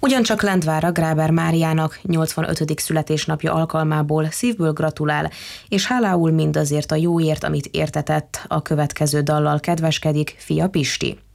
Ugyancsak Lendvára Gráber Máriának 85. születésnapja alkalmából szívből gratulál, és hálául mindazért a jóért, amit értetett, a következő dallal kedveskedik fia Pisti.